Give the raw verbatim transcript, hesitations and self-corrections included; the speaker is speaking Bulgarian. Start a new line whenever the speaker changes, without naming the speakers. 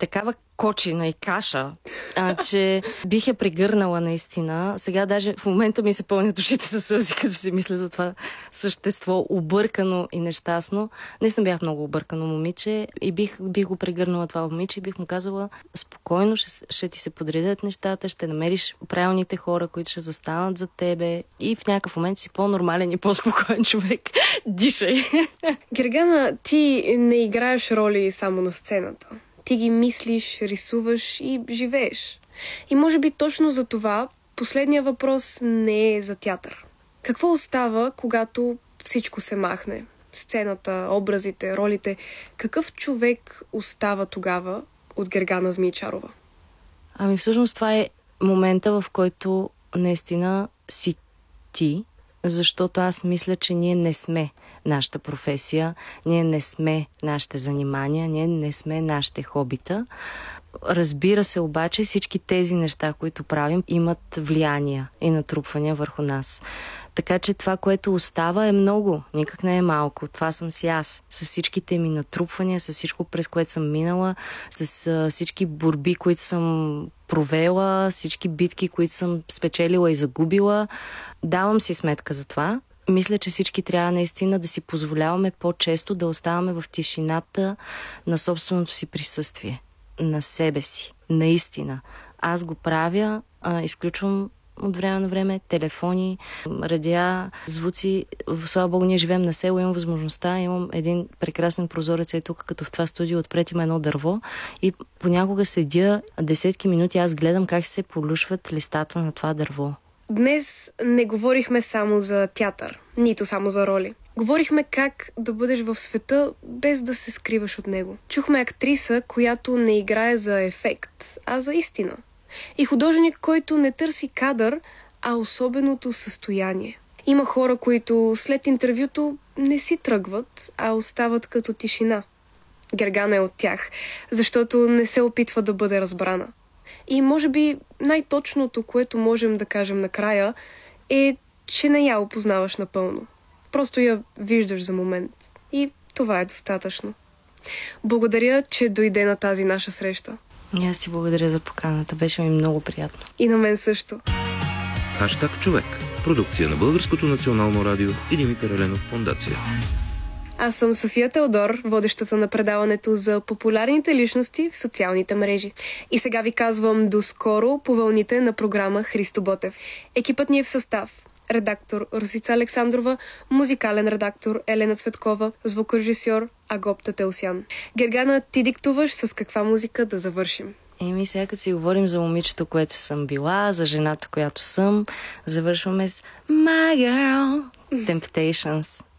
такава кочина и каша, а, че бих я прегърнала наистина. Сега даже в момента ми се пълнят очите със сълзи, като си мисля за това същество, объркано и нещастно. Наистина бях много объркано момиче и бих, бих го прегърнала това момиче и бих му казала: спокойно, ще, ще ти се подредят нещата, ще намериш правилните хора, които ще застанат за тебе и в някакъв момент си по-нормален и по-спокоен човек. Дишай!
Гергана, ти не играеш роли само на сцената. Ти ги мислиш, рисуваш и живееш. И може би точно за това последният въпрос не е за театър. Какво остава, когато всичко се махне? Сцената, образите, ролите. Какъв човек остава тогава от Гергана Змейчарова?
Ами всъщност това е момента, в който наистина си ти, защото аз мисля, че ние не сме нашата професия, ние не сме нашите занимания, ние не сме нашите хобита. Разбира се, обаче, всички тези неща, които правим, имат влияние и натрупвания върху нас. Така че това, което остава, е много, никак не е малко. Това съм си аз, с всичките ми натрупвания, с всичко, през което съм минала, с а, всички борби, които съм провела, всички битки, които съм спечелила и загубила. Давам си сметка за това. Мисля, че всички трябва наистина да си позволяваме по-често да оставаме в тишината на собственото си присъствие, на себе си. Наистина. Аз го правя, а, изключвам от време на време телефони, радиа, звуци. Слава Богу, ние живеем на село, имам възможността, имам един прекрасен прозорец е тук, като в това студио, отпред има едно дърво и понякога седя десетки минути, аз гледам как се полюшват листата на това дърво.
Днес не говорихме само за театър, нито само за роли. Говорихме как да бъдеш в света без да се скриваш от него. Чухме актриса, която не играе за ефект, а за истина. И художник, който не търси кадър, а особеното състояние. Има хора, които след интервюто не си тръгват, а остават като тишина. Гергана е от тях, защото не се опитва да бъде разбрана. И може би най-точното, което можем да кажем накрая, е, че не я опознаваш напълно. Просто я виждаш за момент. И това е достатъчно. Благодаря, че дойде на тази наша среща.
И аз ти благодаря за поканата. Беше ми много приятно.
И на мен също.
Хаштаг човек. Продукция на Българското национално радио и Димитър Еленов фондация.
Аз съм София Теодор, водещата на предаването за популярните личности в социалните мрежи. И сега ви казвам до скоро по вълните на програма Христо Ботев. Екипът ни е в състав: редактор Росица Александрова, музикален редактор Елена Цветкова, звукорежисьор Агоп Татеусян. Гергана, ти диктуваш с каква музика да завършим?
Еми, сега като си говорим за момичето, което съм била, за жената, която съм, завършваме с My Girl, Temptations.